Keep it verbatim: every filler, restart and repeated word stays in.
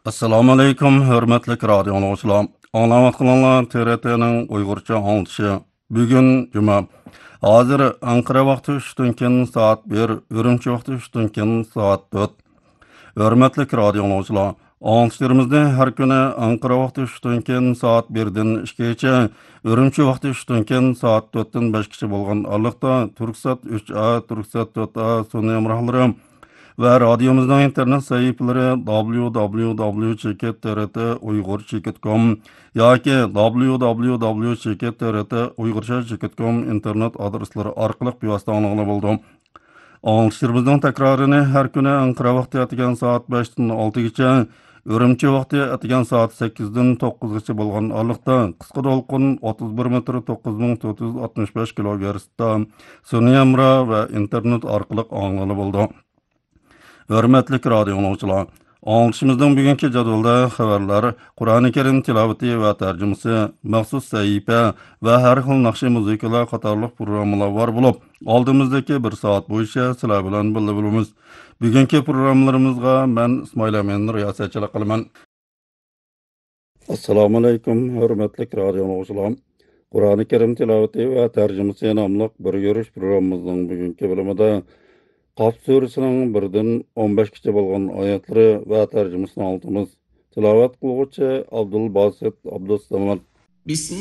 Assalomu alaykum, hurmatli radio dinləyicilər. Anlavatqanlar T R T'nin Uyg'urcha anlatışı. Bugun juma. Hozir Ankara vaqti uchdan keyin soat bir, Urumchi vaqti uchdan keyin soat to'rt. Hurmatli radio dinləyicilər, anlatışlarımızda har kuni Ankara vaqti uchdan keyin soat birdan ikkigacha, Urumchi vaqti uchdan keyin soat to'rtdan beshgacha bo'lgan araliqda Turksat uch A, Turksat to'rt A sun'iy hamrohlari va radiomizning internet sayfalari w w w cheket t r t uyg'ur cheket com yoki w w w cheket t r t uyg'urcha cheket com internet adreslari orqali bevosita anglag'ili bo'ldi. Anglashlarımızın təkrarını hər günü Ankara vaxtı etigen saat beşdən altıgacha, Urumchi vaxtı etigen saat sekkizdən toqquzgacha bo'lgan araliqda qisqa to'lqin o'ttiz bir metr to'qqiz ming to'rt yuz oltmish besh kilohertzda sun'iy hamro va internet orqali anglag'ili bo'ldi. Hörmətli radio dinləyicilər, anlatışımızın bugünkü jadvalda xəbərlər, Qur'oni Karim tilavati və tərcümesi, məxsus səhifə və hər xil naqshi muzikalar qatarlıq proqramlar var bo'lib, oldimizdagi bir soat bo'yicha sizlar bilan birga bo'lamiz. Bugungi programmalarımızga men İsmail Amin riyosatchilik qilaman. Assalomu alaykum, hörmətli radio dinləyicilər. Qur'oni Karim tilavati və tərcümesi nomli bir görüş programımızın bugünkü bölümündə Qaf surəsinin birdən o'n beshgacha bo'lgan oyatlari va tarjimasini olamiz. Tilovat qiluvchi Abdul Basit Abdussamad.